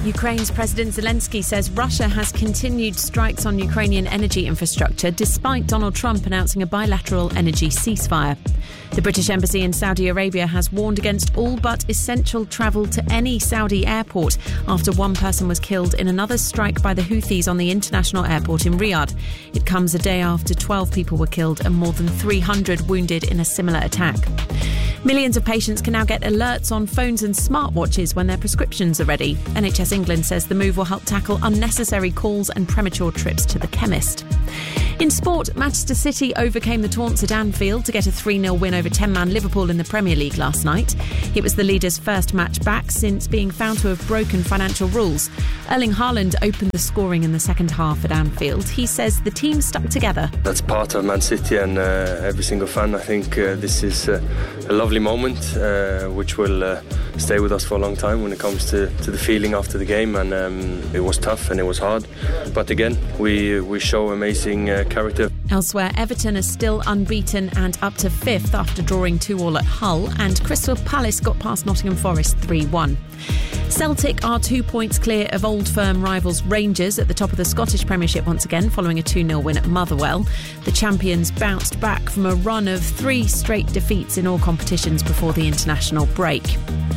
Ukraine's President Zelensky says Russia has continued strikes on Ukrainian energy infrastructure despite Donald Trump announcing a bilateral energy ceasefire. The British Embassy in Saudi Arabia has warned against all but essential travel to any Saudi airport after one person was killed in another strike by the Houthis on the international airport in Riyadh. It comes a day after 12 people were killed and more than 300 wounded in a similar attack. Millions of patients can now get alerts on phones and smartwatches when their prescriptions are ready. NHS England says the move will help tackle unnecessary calls and premature trips to the chemist. In sport, Manchester City overcame the Taunts at Anfield to get a 3-0 win over 10-man Liverpool in the Premier League last night. It was the leaders' first match back since being found to have broken financial rules. Erling Haaland opened the scoring in the second half at Anfield. He says the team stuck together. That's part of Man City and every single fan. I think this is a lovely moment which will stay with us for a long time when it comes to the feeling after the game, and it was tough and it was hard, but again we show amazing character. Elsewhere, Everton are still unbeaten and up to 5th after drawing 2-2 at Hull, and Crystal Palace got past Nottingham Forest 3-1. Celtic are 2 points clear of Old Firm rivals Rangers at the top of the Scottish Premiership once again following a 2-0 win at Motherwell. The champions bounced back from a run of 3 straight defeats in all competitions before the international break.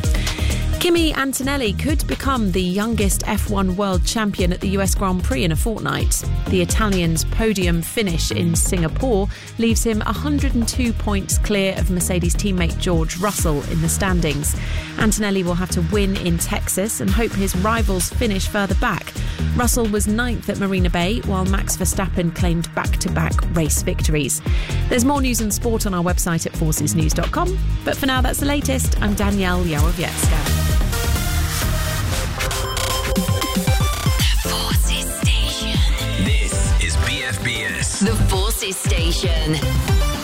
Kimi Antonelli could become the youngest F1 world champion at the US Grand Prix in a fortnight. The Italian's podium finish in Singapore leaves him 102 points clear of Mercedes teammate George Russell in the standings. Antonelli will have to win in Texas and hope his rivals finish further back. Russell was 9th at Marina Bay, while Max Verstappen claimed back-to-back race victories. There's more news and sport on our website at forcesnews.com. But for now, that's the latest. I'm Danielle Yarowiecka. The Forces Station.